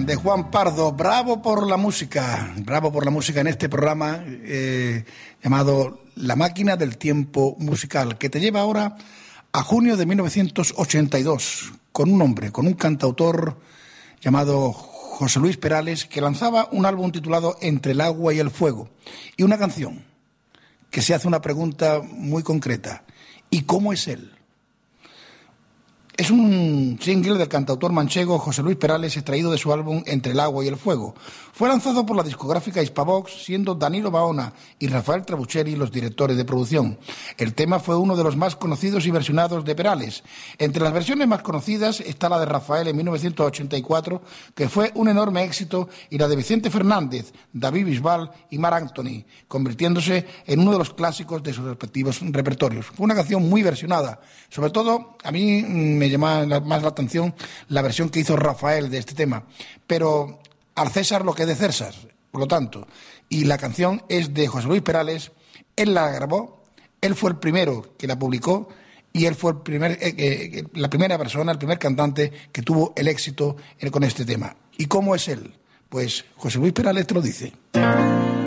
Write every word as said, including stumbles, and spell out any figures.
de Juan Pardo. Bravo por la música, bravo por la música en este programa eh, llamado La Máquina del Tiempo Musical, que te lleva ahora a junio de mil novecientos ochenta y dos, con un hombre, con un cantautor llamado José Luis Perales, que lanzaba un álbum titulado Entre el agua y el fuego, y una canción que se hace una pregunta muy concreta: ¿y cómo es él? Es un single del cantautor manchego José Luis Perales, extraído de su álbum Entre el agua y el fuego. Fue lanzado por la discográfica Hispavox, siendo Danilo Baona y Rafael Trabucheri los directores de producción. El tema fue uno de los más conocidos y versionados de Perales. Entre las versiones más conocidas está la de Rafael en mil novecientos ochenta y cuatro, que fue un enorme éxito, y la de Vicente Fernández, David Bisbal y Mar Anthony, convirtiéndose en uno de los clásicos de sus respectivos repertorios. Fue una canción muy versionada. Sobre todo, a mí me llama más la atención la versión que hizo Rafael de este tema, pero al César lo que es de César, por lo tanto, y la canción es de José Luis Perales. Él la grabó, él fue el primero que la publicó y él fue el primer, eh, eh, la primera persona, el primer cantante que tuvo el éxito con este tema. ¿Y cómo es él? Pues José Luis Perales te lo dice.